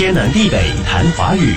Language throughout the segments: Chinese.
天南地北谈华语。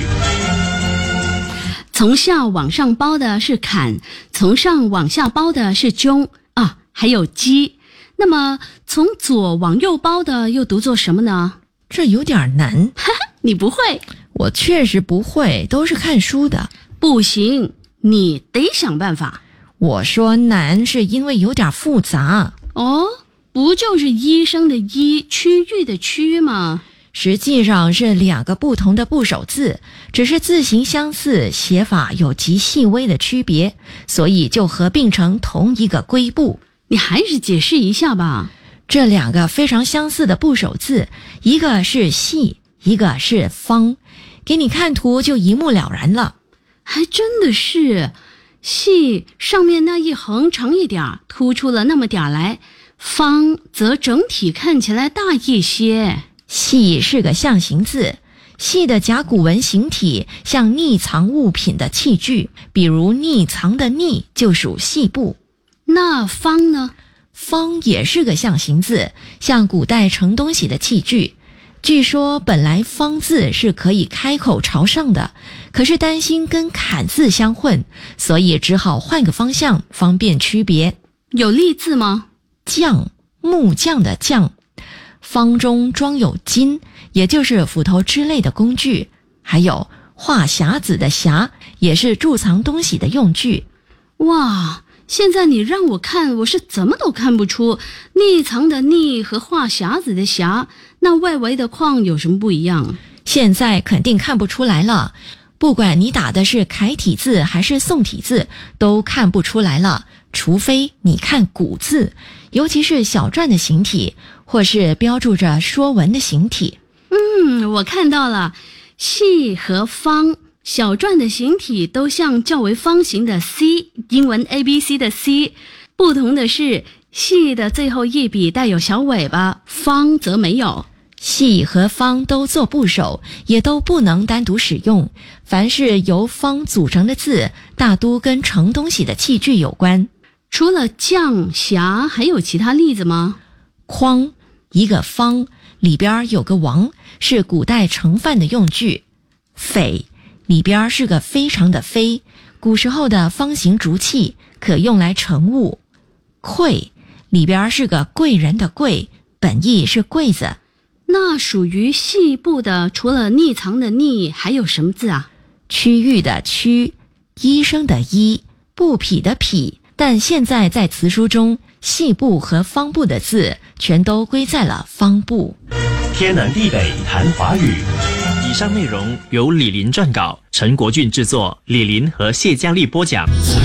从下往上包的是坎，从上往下包的是中啊，还有鸡。那么从左往右包的又读作什么呢？ 这有点难。 你不会？ 我确实不会，都是看书的。 不行，你得想办法。 我说难是因为有点复杂。 哦，不就是医生的医，区域的区吗？ 实际上是两个不同的部首字，只是字形相似，写法有极细微的区别，所以就合并成同一个归部。 你还是解释一下吧。 这两个非常相似的部首字，一个是细，一个是方，给你看图就一目了然了。 还真的是，细上面那一横长一点，突出了那么点来，方则整体看起来大一些。 细是个象形字，细的甲骨文形体像匿藏物品的器具，比如匿藏的匿就属细部。 那方呢？ 方也是个象形字，像古代盛东西的器具。据说本来方字是可以开口朝上的，可是担心跟坎字相混，所以只好换个方向，方便区别。 有例字吗？ 匠，木匠的匠。方中装有金，也就是斧头之类的工具，还有话匣子的匣，也是贮藏东西的用具。 哇，现在你让我看，我是怎么都看不出匿藏的匿和话匣子的匣，那外围的框有什么不一样？ 现在肯定看不出来了，不管你打的是楷体字还是宋体字，都看不出来了，除非你看古字，尤其是小篆的形体，或是标注着说文的形体。 我看到了，细和方小篆的形体都像较为方形的 C， 英文 ABC 的 C， 不同的是细的最后一笔带有小尾巴，方则没有。 细和方都做部首，也都不能单独使用。凡是由方组成的字，大都跟盛东西的器具有关。 除了匠、匣，还有其他例子吗？ 筐，一个方，里边有个王，是古代盛饭的用具。匪，里边是个非常的非，古时候的方形竹器，可用来盛物。柜，里边是个贵人的贵，本意是柜子。 那属于细部的，除了匿藏的匿，还有什么字啊？ 区域的区，医生的医，布匹的匹。但现在在词书中，细部和方部的字全都归在了方部。 天南地北谈华语。 以上内容由李林撰稿，陈国俊制作，李林和谢佳丽播讲。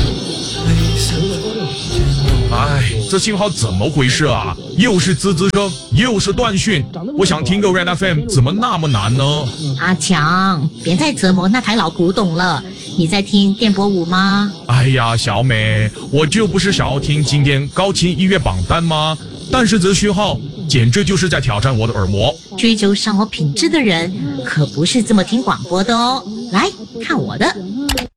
哎，这信号怎么回事啊？又是滋滋声，又是断讯。我想听个 Red FM， 怎么那么难呢？ 阿强，别再折磨那台老古董了。你在听电波舞吗？ 哎呀，小美，我就不是想要听今天高清音乐榜单吗？但是这讯号简直就是在挑战我的耳膜。 追求生活品质的人可不是这么听广播的哦。来看我的。